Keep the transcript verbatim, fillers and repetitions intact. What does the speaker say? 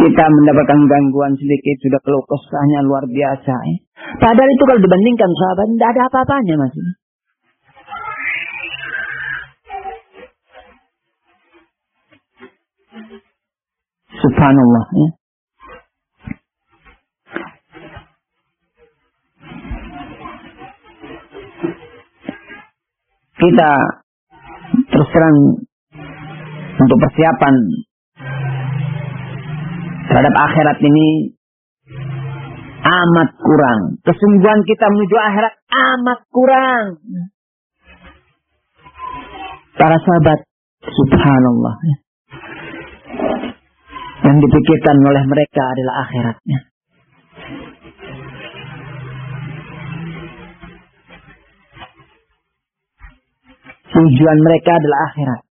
Kita mendapatkan gangguan sedikit sudah keluh kesahnya luar biasa. Ya. Padahal itu kalau dibandingkan sahabat tidak ada apa-apanya mas. Subhanallah. Ya. Kita terus terang untuk persiapan terhadap akhirat ini amat kurang. Kesungguhan kita menuju akhirat amat kurang. Para sahabat, subhanallah. Yang dipikirkan oleh mereka adalah akhiratnya. Tujuan mereka adalah akhirat.